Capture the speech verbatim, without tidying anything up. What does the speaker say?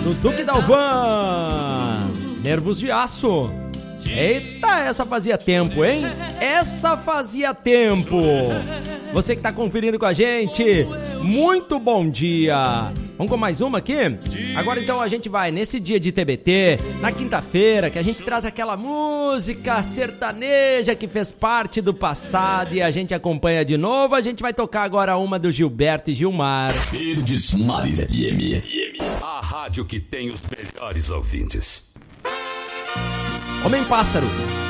do Duque Dalvan, Nervos de Aço. Eita, essa fazia tempo, hein? Essa fazia tempo. Você que tá conferindo com a gente, muito bom dia. Vamos com mais uma aqui? Agora então a gente vai nesse dia de T B T, na quinta-feira, que a gente traz aquela música sertaneja que fez parte do passado e a gente acompanha de novo. A gente vai tocar agora uma do Gilberto e Gilmar. Verdes Mares F M, a rádio que tem os melhores ouvintes. Homem Pássaro.